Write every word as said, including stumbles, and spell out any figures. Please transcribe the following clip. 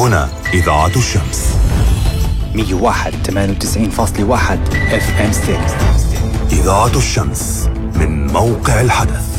هنا إذاعة الشمس مية وواحد ثمانية وتسعين فاصلة واحد اف ام ستيت. إذاعة الشمس من موقع الحدث.